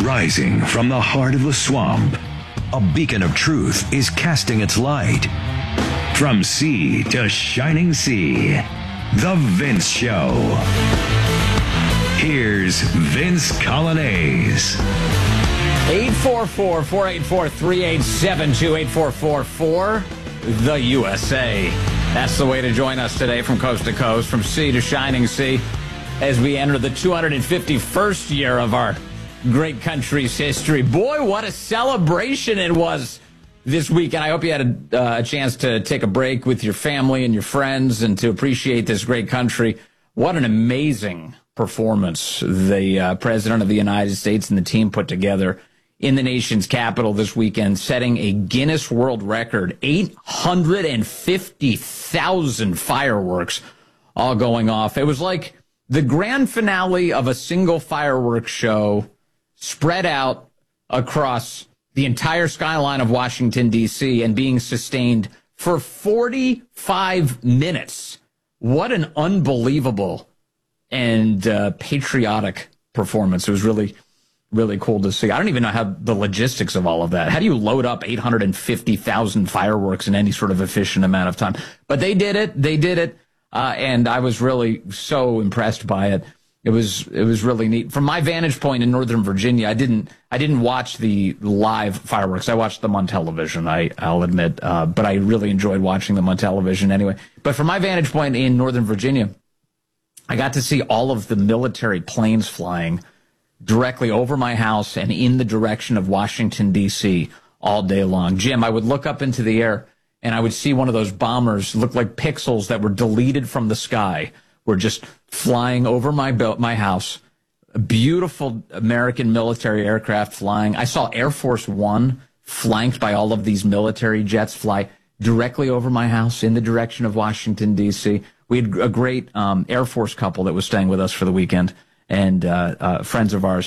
Rising from the heart of the swamp, a beacon of truth is casting its light. From sea to shining sea, The Vince Show. Here's Vince Coglianese. 844-484-3872, 844-4 the USA. That's the way to join us today from coast to coast, from sea to shining sea, as we enter the 251st year of our great country's history. Boy, what a celebration it was this weekend. I hope you had a chance to take a break with your family and your friends and to appreciate this great country. What an amazing performance the President of the United States and the team put together in the nation's capital this weekend, setting a Guinness World Record, 850,000 fireworks all going off. It was like the grand finale of a single fireworks show spread out across the entire skyline of Washington, D.C., and being sustained for 45 minutes. What an unbelievable and patriotic performance. It was really cool to see. I don't even know how the logistics of all of that. How do you load up 850,000 fireworks in any sort of efficient amount of time? But they did it. And I was really so impressed by it. It was really neat. From my vantage point in Northern Virginia, I didn't watch the live fireworks. I watched them on television, I'll admit. But I really enjoyed watching them on television anyway. But from my vantage point in Northern Virginia, I got to see all of the military planes flying directly over my house and in the direction of Washington, D.C. all day long. Jim, I would look up into the air and I would see one of those bombers look like pixels that were deleted from the sky, were just flying over my house. A beautiful American military aircraft flying. I saw Air Force One flanked by all of these military jets fly directly over my house in the direction of Washington, D.C. We had a great Air Force couple that was staying with us for the weekend, and friends of ours